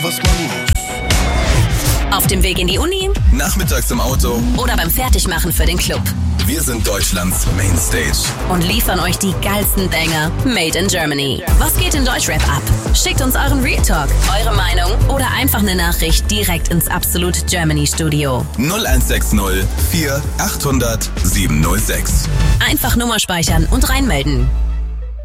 Was man muss. Auf dem Weg in die Uni Nachmittags im Auto. oder beim Fertigmachen für den Club. Wir sind Deutschlands Mainstage. Und liefern euch die geilsten Banger made in Germany. Was geht in Deutschrap ab? Schickt uns euren Real Talk, eure Meinung oder einfach eine Nachricht direkt ins Absolut Germany Studio. 0160 4 800 706. Einfach Nummer speichern und reinmelden.